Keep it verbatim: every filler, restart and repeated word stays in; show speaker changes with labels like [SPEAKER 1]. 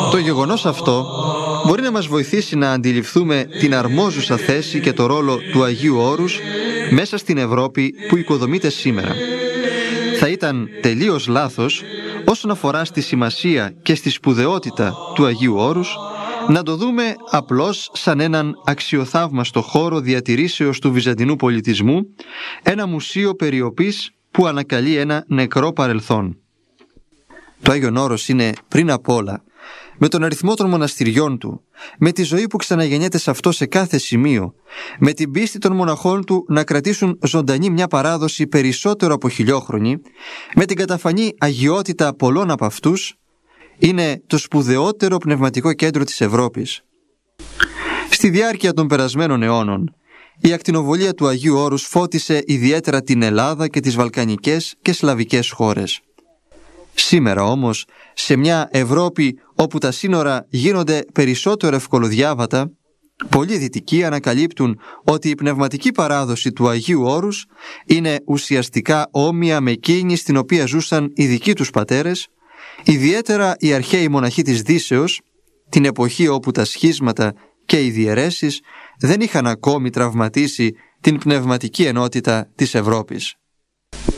[SPEAKER 1] Το γεγονός αυτό μπορεί να μας βοηθήσει να αντιληφθούμε την αρμόζουσα θέση και το ρόλο του Αγίου Όρους μέσα στην Ευρώπη που οικοδομείται σήμερα. Θα ήταν τελείως λάθος όσον αφορά στη σημασία και στη σπουδαιότητα του Αγίου Όρους να το δούμε απλώς σαν έναν αξιοθαύμαστο χώρο διατηρήσεως του βυζαντινού πολιτισμού, ένα μουσείο περιοπής που ανακαλεί ένα νεκρό παρελθόν. Το Άγιον Όρος είναι πριν απ' όλα, με τον αριθμό των μοναστηριών του, με τη ζωή που ξαναγεννιέται σε αυτό σε κάθε σημείο, με την πίστη των μοναχών του να κρατήσουν ζωντανή μια παράδοση περισσότερο από χιλιόχρονη, με την καταφανή αγιότητα πολλών από αυτούς, είναι το σπουδαιότερο πνευματικό κέντρο της Ευρώπης. Στη διάρκεια των περασμένων αιώνων, η ακτινοβολία του Αγίου Όρους φώτισε ιδιαίτερα την Ελλάδα και τις βαλκανικές και σλαβικές χώρες. Σήμερα όμως, σε μια Ευρώπη όπου τα σύνορα γίνονται περισσότερο ευκολοδιάβατα, πολλοί δυτικοί ανακαλύπτουν ότι η πνευματική παράδοση του Αγίου Όρους είναι ουσιαστικά όμοια με εκείνη στην οποία ζούσαν οι δικοί τους πατέρες, ιδιαίτερα οι αρχαίοι μοναχοί της Δύσεως, την εποχή όπου τα σχίσματα και οι διαιρέσεις δεν είχαν ακόμη τραυματίσει την πνευματική ενότητα της Ευρώπης.